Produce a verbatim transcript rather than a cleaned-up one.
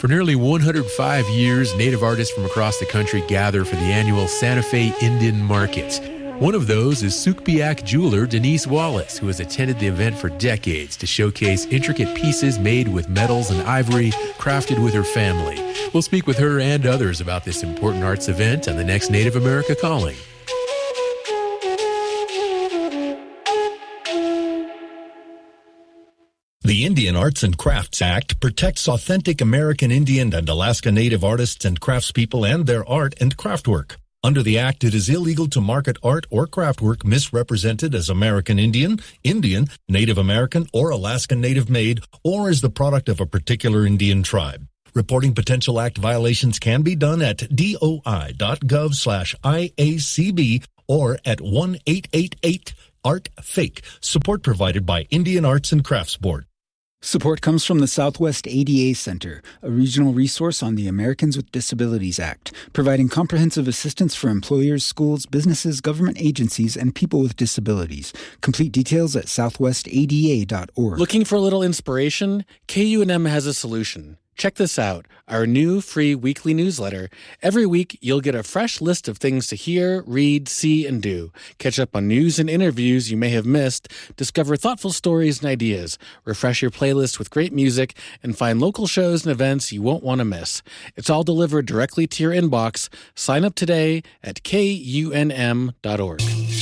For nearly one hundred five years, Native artists from across the country gather for the annual Santa Fe Indian Market. One of those is Sukbiak jeweler Denise Wallace, who has attended the event for decades to showcase intricate pieces made with metals and ivory crafted with her family. We'll speak with her and others about this important arts event on the next Native America Calling. The Indian Arts and Crafts Act protects authentic American Indian and Alaska Native artists and craftspeople and their art and craftwork. Under the Act, it is illegal to market art or craftwork misrepresented as American Indian, Indian, Native American, or Alaskan Native made, or as the product of a particular Indian tribe. Reporting potential Act violations can be done at doi.gov slash IACB or at one eight eight eight art fake. Support provided by Indian Arts and Crafts Board. Support comes from the Southwest A D A Center, a regional resource on the Americans with Disabilities Act, providing comprehensive assistance for employers, schools, businesses, government agencies, and people with disabilities. Complete details at southwest A D A dot org. Looking for a little inspiration? K U N M has a solution. Check this out, our new free weekly newsletter. Every week, you'll get a fresh list of things to hear, read, see, and do. Catch up on news and interviews you may have missed, discover thoughtful stories and ideas, refresh your playlist with great music, and find local shows and events you won't want to miss. It's all delivered directly to your inbox. Sign up today at K U N M dot org.